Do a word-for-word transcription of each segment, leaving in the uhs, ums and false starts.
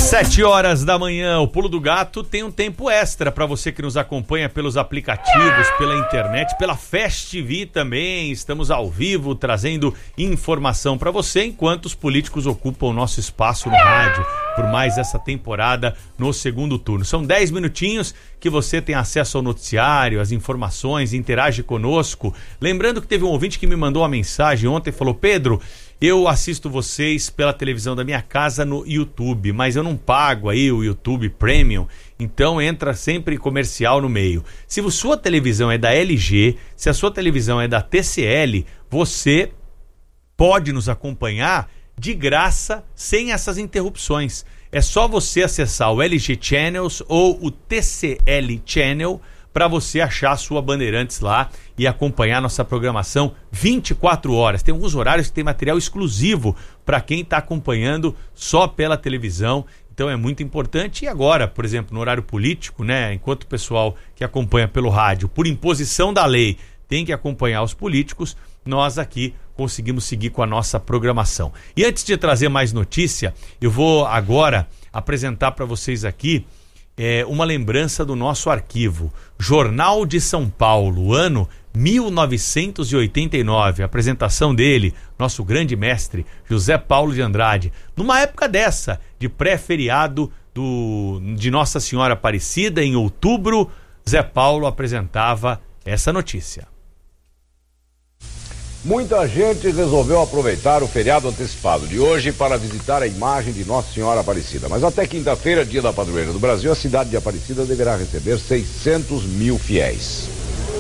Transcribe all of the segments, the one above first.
Sete horas da manhã, o Pulo do Gato tem um tempo extra para você que nos acompanha pelos aplicativos, pela internet, pela Fast T V também. Estamos ao vivo trazendo informação para você enquanto os políticos ocupam o nosso espaço no rádio por mais essa temporada no segundo turno. São dez minutinhos que você tem acesso ao noticiário, às informações, interage conosco. Lembrando que teve um ouvinte que me mandou uma mensagem ontem e falou: Pedro, eu assisto vocês pela televisão da minha casa no YouTube, mas eu não pago aí o YouTube Premium, então entra sempre comercial no meio. Se a sua televisão é da L G, se a sua televisão é da T C L, você pode nos acompanhar de graça, sem essas interrupções. É só você acessar o L G Channels ou o T C L Channel para você achar a sua Bandeirantes lá e acompanhar nossa programação vinte e quatro horas. Tem alguns horários que tem material exclusivo para quem está acompanhando só pela televisão. Então é muito importante. E agora, por exemplo, no horário político, né, enquanto o pessoal que acompanha pelo rádio, por imposição da lei, tem que acompanhar os políticos, nós aqui conseguimos seguir com a nossa programação. E antes de trazer mais notícia, eu vou agora apresentar para vocês aqui É uma lembrança do nosso arquivo. Jornal de São Paulo, ano mil novecentos e oitenta e nove. A apresentação dele, nosso grande mestre, José Paulo de Andrade. Numa época dessa, de pré-feriado do, de Nossa Senhora Aparecida, em outubro, Zé Paulo apresentava essa notícia. Muita gente resolveu aproveitar o feriado antecipado de hoje para visitar a imagem de Nossa Senhora Aparecida. Mas até quinta-feira, dia da padroeira do Brasil, a cidade de Aparecida deverá receber seiscentos mil fiéis.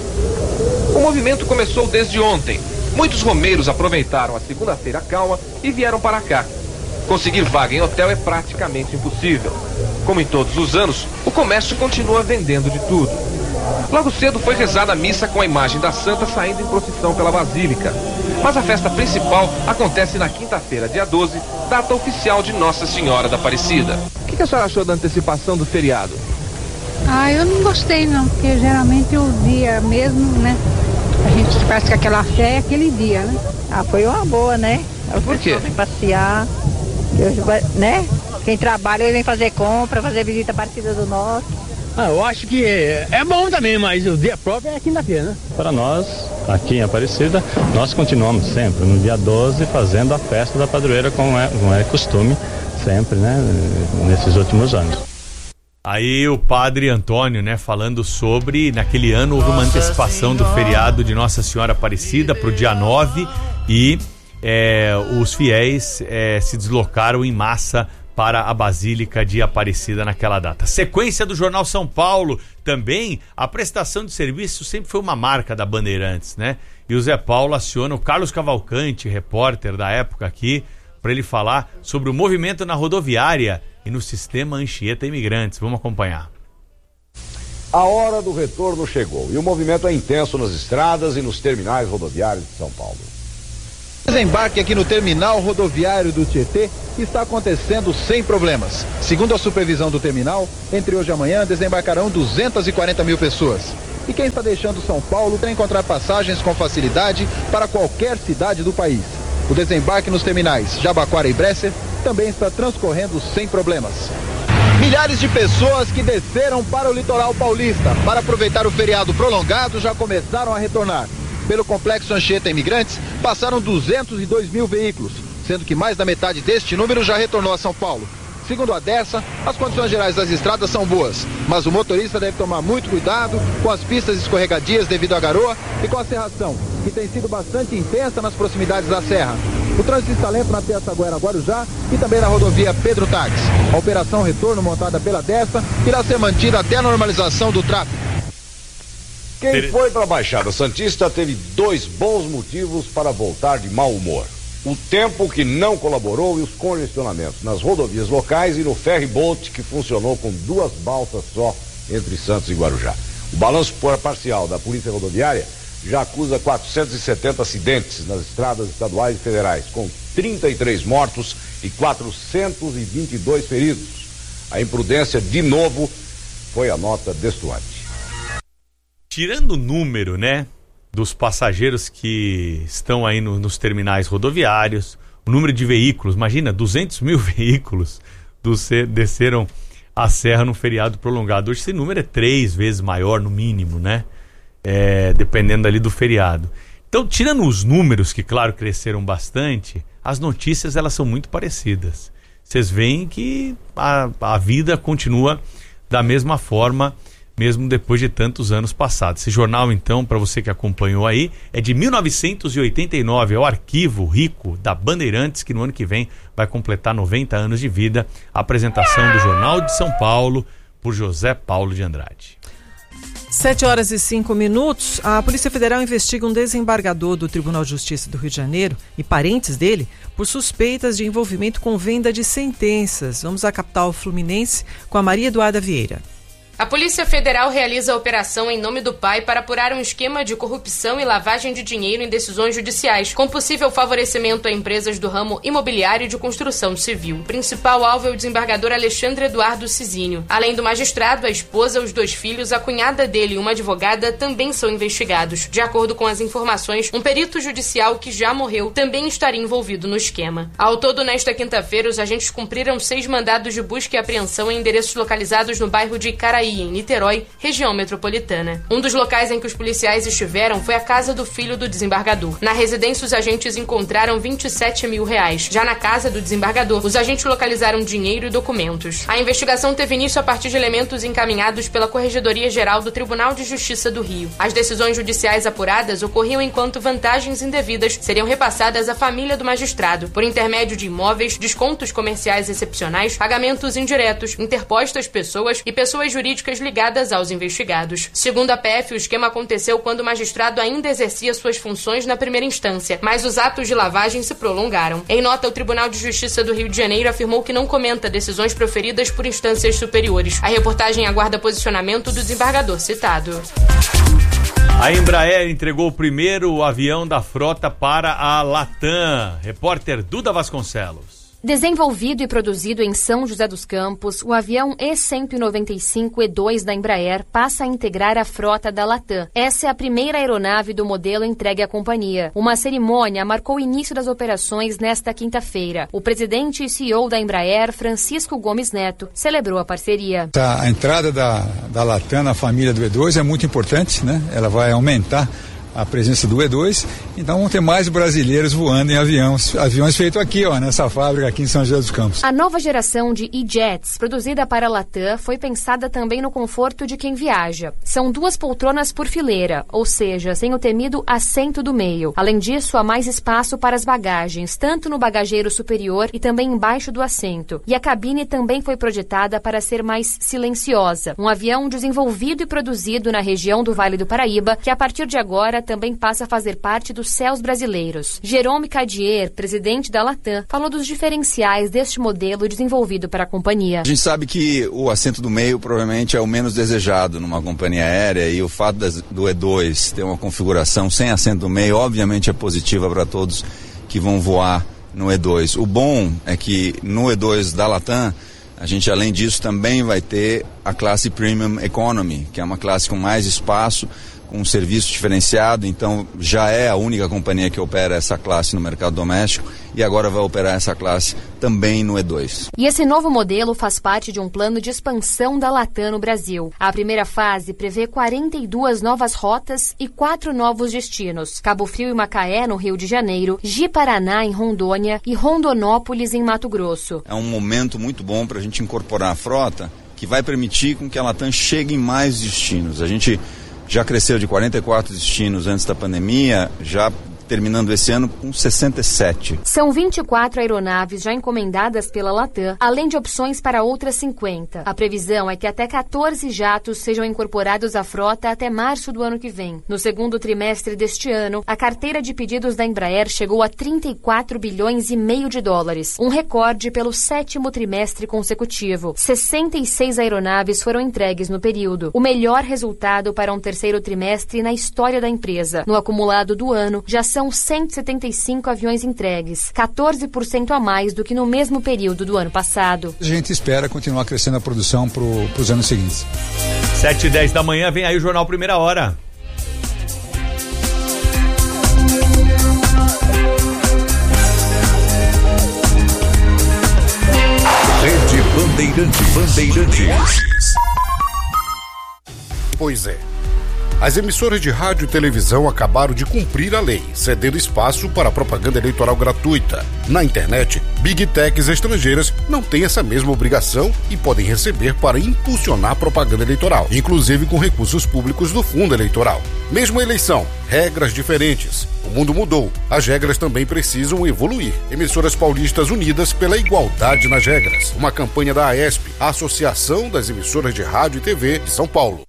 O movimento começou desde ontem. Muitos romeiros aproveitaram a segunda-feira calma e vieram para cá. Conseguir vaga em hotel é praticamente impossível. Como em todos os anos, o comércio continua vendendo de tudo. Logo cedo foi rezada a missa com a imagem da Santa saindo em procissão pela Basílica. Mas a festa principal acontece na quinta-feira, dia doze, data oficial de Nossa Senhora da Aparecida. O que, que a senhora achou da antecipação do feriado? Ah, eu não gostei não, porque geralmente o dia mesmo, né? A gente parece que aquela fé é aquele dia, né? Ah, foi uma boa, né? Por quê? Vem passear, né? Quem trabalha vem fazer compra, fazer visita Aparecida do Norte. Ah, eu acho que é, é bom também, mas o dia próprio é quinta-feira, né? Para nós, aqui em Aparecida, nós continuamos sempre, no dia doze, fazendo a festa da padroeira, como é, como é costume, sempre, né? Nesses últimos anos. Aí o padre Antônio, né, falando sobre, naquele ano houve uma antecipação do feriado de Nossa Senhora Aparecida para o dia nove e é, os fiéis é, se deslocaram em massa para a Basílica de Aparecida naquela data. Sequência do Jornal São Paulo, também a prestação de serviço sempre foi uma marca da Bandeirantes, né? E o Zé Paulo aciona o Carlos Cavalcante, repórter da época aqui, para ele falar sobre o movimento na rodoviária e no sistema Anchieta Imigrantes. Vamos acompanhar. A hora do retorno chegou e o movimento é intenso nas estradas e nos terminais rodoviários de São Paulo. Desembarque aqui no terminal rodoviário do Tietê está acontecendo sem problemas. Segundo a supervisão do terminal, entre hoje e amanhã desembarcarão duzentas e quarenta mil pessoas. E quem está deixando São Paulo tem encontrar passagens com facilidade para qualquer cidade do país. O desembarque nos terminais Jabaquara e Bresser também está transcorrendo sem problemas. Milhares de pessoas que desceram para o litoral paulista para aproveitar o feriado prolongado já começaram a retornar. Pelo complexo Anchieta Imigrantes, passaram duzentos e dois mil veículos, sendo que mais da metade deste número já retornou a São Paulo. Segundo a Dersa, as condições gerais das estradas são boas, mas o motorista deve tomar muito cuidado com as pistas escorregadias devido à garoa e com a serração, que tem sido bastante intensa nas proximidades da serra. O trânsito está lento na Pirassaguera-Guarujá e também na rodovia Pedro Taques. A operação retorno montada pela Dersa irá ser mantida até a normalização do tráfego. Quem foi para a Baixada Santista teve dois bons motivos para voltar de mau humor. O tempo que não colaborou e os congestionamentos nas rodovias locais e no ferry-boat que funcionou com duas balsas só entre Santos e Guarujá. O balanço parcial da Polícia Rodoviária já acusa quatrocentos e setenta acidentes nas estradas estaduais e federais, com trinta e três mortos e quatrocentos e vinte e dois feridos. A imprudência, de novo, foi a nota destoante. Tirando o número, né, dos passageiros que estão aí no, nos terminais rodoviários, o número de veículos, imagina, duzentos mil veículos do C, desceram a serra no feriado prolongado. Hoje esse número é três vezes maior, no mínimo, né? É, dependendo ali do feriado. Então, tirando os números, que claro cresceram bastante, as notícias elas são muito parecidas. Vocês veem que a, a vida continua da mesma forma, mesmo depois de tantos anos passados. Esse jornal, então, para você que acompanhou aí, é de mil novecentos e oitenta e nove, é o arquivo rico da Bandeirantes, que no ano que vem vai completar noventa anos de vida. A apresentação do Jornal de São Paulo por José Paulo de Andrade. Sete horas e cinco minutos, a Polícia Federal investiga um desembargador do Tribunal de Justiça do Rio de Janeiro e parentes dele por suspeitas de envolvimento com venda de sentenças. Vamos à capital fluminense com a Maria Eduarda Vieira. A Polícia Federal realiza a operação em nome do pai para apurar um esquema de corrupção e lavagem de dinheiro em decisões judiciais, com possível favorecimento a empresas do ramo imobiliário e de construção civil. O principal alvo é o desembargador Alexandre Eduardo Cizinho. Além do magistrado, a esposa, os dois filhos, a cunhada dele e uma advogada também são investigados. De acordo com as informações, um perito judicial que já morreu também estaria envolvido no esquema. Ao todo, nesta quinta-feira, os agentes cumpriram seis mandados de busca e apreensão em endereços localizados no bairro de Icaraí, em Niterói, região metropolitana. Um dos locais em que os policiais estiveram foi a casa do filho do desembargador. Na residência, os agentes encontraram vinte e sete mil reais. Já na casa do desembargador, os agentes localizaram dinheiro e documentos. A investigação teve início a partir de elementos encaminhados pela Corregedoria Geral do Tribunal de Justiça do Rio. As decisões judiciais apuradas ocorriam enquanto vantagens indevidas seriam repassadas à família do magistrado, por intermédio de imóveis, descontos comerciais excepcionais, pagamentos indiretos, interpostas pessoas e pessoas jurídicas ligadas aos investigados. Segundo a P F, o esquema aconteceu quando o magistrado ainda exercia suas funções na primeira instância, mas os atos de lavagem se prolongaram. Em nota, o Tribunal de Justiça do Rio de Janeiro afirmou que não comenta decisões proferidas por instâncias superiores. A reportagem aguarda posicionamento do desembargador citado. A Embraer entregou o primeiro avião da frota para a Latam. Repórter Duda Vasconcelos. Desenvolvido e produzido em São José dos Campos, o avião E cento e noventa e cinco E dois da Embraer passa a integrar a frota da Latam. Essa é a primeira aeronave do modelo entregue à companhia. Uma cerimônia marcou o início das operações nesta quinta-feira. O presidente e C E O da Embraer, Francisco Gomes Neto, celebrou a parceria. A entrada da, da Latam na família do E dois é muito importante, né? Ela vai aumentar a presença do E dois, então vão ter mais brasileiros voando em aviões, aviões feitos aqui, ó, nessa fábrica aqui em São José dos Campos. A nova geração de E-Jets, produzida para a Latam, foi pensada também no conforto de quem viaja. São duas poltronas por fileira, ou seja, sem o temido assento do meio. Além disso, há mais espaço para as bagagens, tanto no bagageiro superior e também embaixo do assento. E a cabine também foi projetada para ser mais silenciosa. Um avião desenvolvido e produzido na região do Vale do Paraíba, que a partir de agora também passa a fazer parte dos céus brasileiros. Jerome Cadier, presidente da Latam, falou dos diferenciais deste modelo desenvolvido para a companhia. A gente sabe que o assento do meio provavelmente é o menos desejado numa companhia aérea, e o fato das, do E dois ter uma configuração sem assento do meio, obviamente é positiva para todos que vão voar no E dois. O bom é que no E dois da Latam, a gente, além disso, também vai ter a classe Premium Economy, que é uma classe com mais espaço, com um serviço diferenciado. Então já é a única companhia que opera essa classe no mercado doméstico, e agora vai operar essa classe também no E dois. E esse novo modelo faz parte de um plano de expansão da Latam no Brasil. A primeira fase prevê quarenta e duas novas rotas e quatro novos destinos: Cabo Frio e Macaé, no Rio de Janeiro, Ji-Paraná, em Rondônia, e Rondonópolis, em Mato Grosso. É um momento muito bom para a gente incorporar a frota, que vai permitir com que a Latam chegue em mais destinos. A gente já cresceu de quarenta e quatro destinos antes da pandemia, já terminando esse ano com sessenta e sete. São vinte e quatro aeronaves já encomendadas pela Latam, além de opções para outras cinquenta. A previsão é que até quatorze jatos sejam incorporados à frota até março do ano que vem. No segundo trimestre deste ano, a carteira de pedidos da Embraer chegou a trinta e quatro bilhões e meio de dólares, um recorde pelo sétimo trimestre consecutivo. sessenta e seis aeronaves foram entregues no período, o melhor resultado para um terceiro trimestre na história da empresa. No acumulado do ano, já são São cento e setenta e cinco aviões entregues, quatorze por cento a mais do que no mesmo período do ano passado. A gente espera continuar crescendo a produção para os anos seguintes. sete e dez da manhã, vem aí o Jornal Primeira Hora. Rede Bandeirantes. Bandeirantes. Pois é. As emissoras de rádio e televisão acabaram de cumprir a lei, cedendo espaço para a propaganda eleitoral gratuita. Na internet, Big Techs estrangeiras não têm essa mesma obrigação e podem receber para impulsionar propaganda eleitoral, inclusive com recursos públicos do fundo eleitoral. Mesma eleição, regras diferentes. O mundo mudou, as regras também precisam evoluir. Emissoras paulistas unidas pela igualdade nas regras. Uma campanha da AESP, a Associação das Emissoras de Rádio e T V de São Paulo.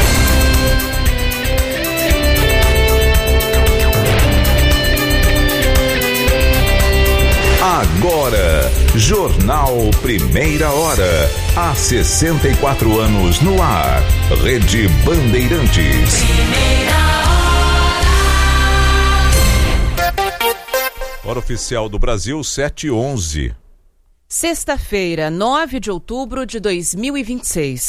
Agora, Jornal Primeira Hora. Há sessenta e quatro anos no ar. Rede Bandeirantes. Hora oficial do Brasil, sete e onze. Sexta-feira, nove de outubro de dois mil e vinte e seis.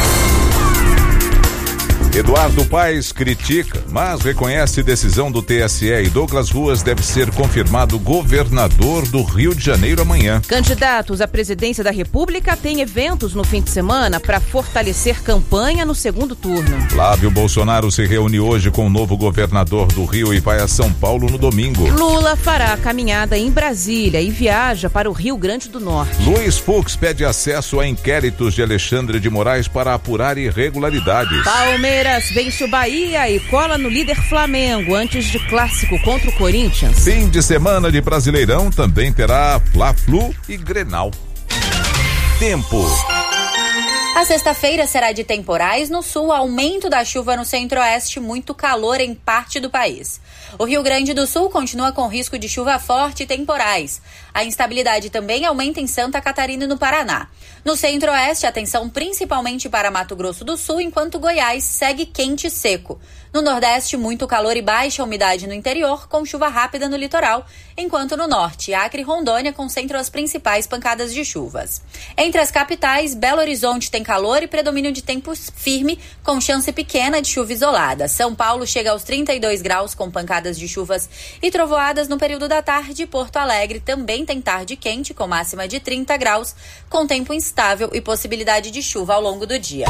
Eduardo Paes critica, mas reconhece decisão do T S E e Douglas Ruas deve ser confirmado governador do Rio de Janeiro amanhã. Candidatos à presidência da República têm eventos no fim de semana para fortalecer campanha no segundo turno. Flávio Bolsonaro se reúne hoje com o novo governador do Rio e vai a São Paulo no domingo. Lula fará caminhada em Brasília e viaja para o Rio Grande do Norte. Luiz Fux pede acesso a inquéritos de Alexandre de Moraes para apurar irregularidades. Palmeiras vence o Bahia e cola no líder Flamengo antes de clássico contra o Corinthians. Fim de semana de Brasileirão também terá Fla-Flu e Grenal. Tempo. A sexta-feira será de temporais no sul, aumento da chuva no centro-oeste, muito calor em parte do país. O Rio Grande do Sul continua com risco de chuva forte e temporais. A instabilidade também aumenta em Santa Catarina e no Paraná. No centro-oeste, atenção principalmente para Mato Grosso do Sul, enquanto Goiás segue quente e seco. No nordeste, muito calor e baixa umidade no interior, com chuva rápida no litoral, enquanto no norte, Acre e Rondônia concentram as principais pancadas de chuvas. Entre as capitais, Belo Horizonte tem calor e predomínio de tempo firme, com chance pequena de chuva isolada. São Paulo chega aos trinta e dois graus, com pancadas de chuvas e trovoadas no período da tarde. Porto Alegre também tem tarde quente, com máxima de trinta graus, com tempo instável e possibilidade de chuva ao longo do dia.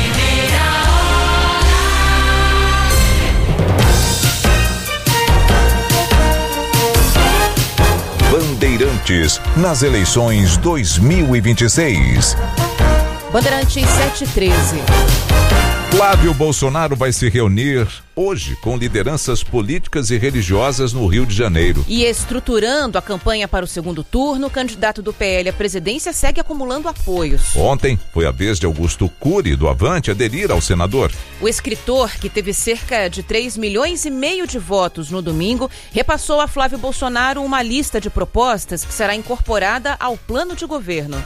Bandeirantes, nas eleições dois mil e vinte e seis. Bandeirantes sete e treze. Flávio Bolsonaro vai se reunir hoje com lideranças políticas e religiosas no Rio de Janeiro. E estruturando a campanha para o segundo turno, o candidato do P L à presidência segue acumulando apoios. Ontem foi a vez de Augusto Cury, do Avante, aderir ao senador. O escritor, que teve cerca de três milhões e meio de votos no domingo, repassou a Flávio Bolsonaro uma lista de propostas que será incorporada ao plano de governo.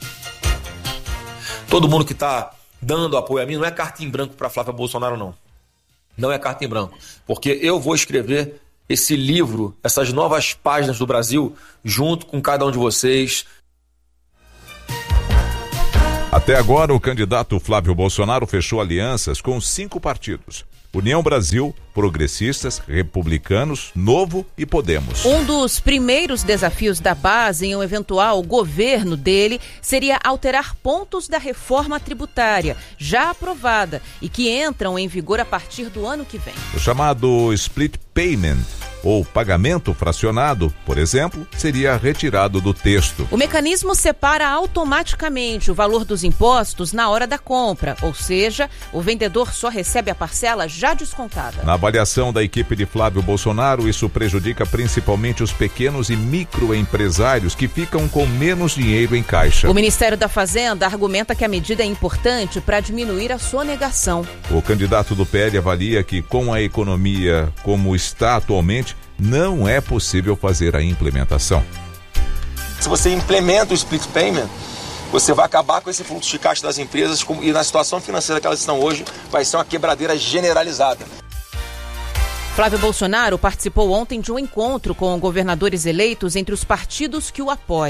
Todo mundo que está dando apoio a mim não é carta em branco para Flávio Bolsonaro, não. Não é carta em branco. Porque eu vou escrever esse livro, essas novas páginas do Brasil, junto com cada um de vocês. Até agora, o candidato Flávio Bolsonaro fechou alianças com cinco partidos: União Brasil, Progressistas, Republicanos, Novo e Podemos. Um dos primeiros desafios da base em um eventual governo dele seria alterar pontos da reforma tributária, já aprovada, e que entram em vigor a partir do ano que vem. O chamado split payment, ou pagamento fracionado, por exemplo, seria retirado do texto. O mecanismo separa automaticamente o valor dos impostos na hora da compra, ou seja, o vendedor só recebe a parcela já descontada. Na avaliação da equipe de Flávio Bolsonaro, isso prejudica principalmente os pequenos e microempresários que ficam com menos dinheiro em caixa. O Ministério da Fazenda argumenta que a medida é importante para diminuir a sonegação. O candidato do P L avalia que, com a economia como está atualmente, não é possível fazer a implementação. Se você implementa o split payment, você vai acabar com esse fluxo de caixa das empresas e na situação financeira que elas estão hoje, vai ser uma quebradeira generalizada. Flávio Bolsonaro participou ontem de um encontro com governadores eleitos entre os partidos que o apoiam.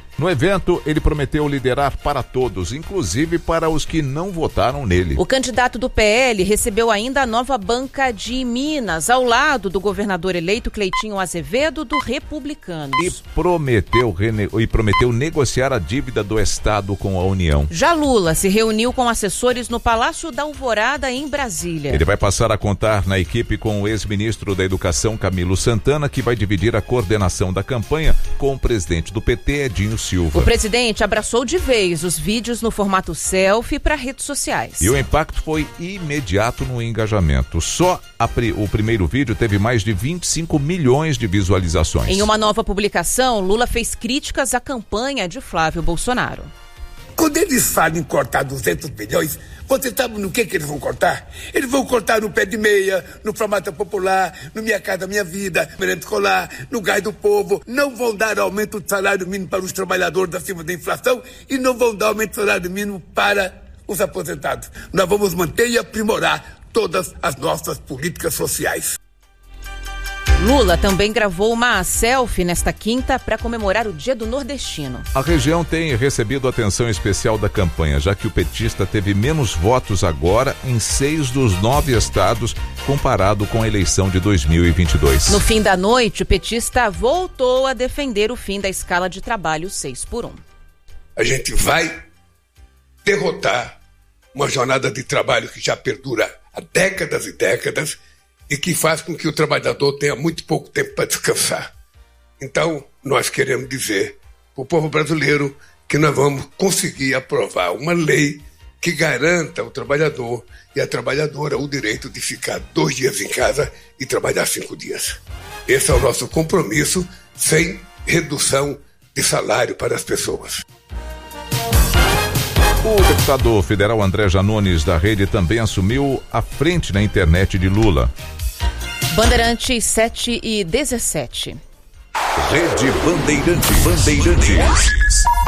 No evento, ele prometeu liderar para todos, inclusive para os que não votaram nele. O candidato do P L recebeu ainda a nova banca de Minas, ao lado do governador eleito Cleitinho Azevedo, do Republicanos. E prometeu, rene... e prometeu negociar a dívida do Estado com a União. Já Lula se reuniu com assessores no Palácio da Alvorada, em Brasília. Ele vai passar a contar na equipe com o ex-ministro da Educação, Camilo Santana, que vai dividir a coordenação da campanha com o presidente do P T, Edinho Silva. O presidente abraçou de vez os vídeos no formato selfie para redes sociais. E o impacto foi imediato no engajamento. Só a, o primeiro vídeo teve mais de vinte e cinco milhões de visualizações. Em uma nova publicação, Lula fez críticas à campanha de Flávio Bolsonaro. Quando eles falam em cortar duzentos bilhões, você sabe no que, que eles vão cortar? Eles vão cortar no pé de meia, no farmácia popular, no Minha Casa Minha Vida, merenda escolar, no gás do povo. Não vão dar aumento do salário mínimo para os trabalhadores acima da inflação e não vão dar aumento do salário mínimo para os aposentados. Nós vamos manter e aprimorar todas as nossas políticas sociais. Lula também gravou uma selfie nesta quinta para comemorar o Dia do Nordestino. A região tem recebido atenção especial da campanha, já que o petista teve menos votos agora em seis dos nove estados, comparado com a eleição de dois mil e vinte e dois. No fim da noite, o petista voltou a defender o fim da escala de trabalho seis por um. A gente vai derrotar uma jornada de trabalho que já perdura há décadas e décadas, e que faz com que o trabalhador tenha muito pouco tempo para descansar. Então, nós queremos dizer para o povo brasileiro que nós vamos conseguir aprovar uma lei que garanta ao trabalhador e à trabalhadora o direito de ficar dois dias em casa e trabalhar cinco dias. Esse é o nosso compromisso, sem redução de salário para as pessoas. O deputado federal André Janones, da Rede, também assumiu a frente na internet de Lula. Bandeirantes sete e dezessete. Rede Bandeirantes. Bandeirantes.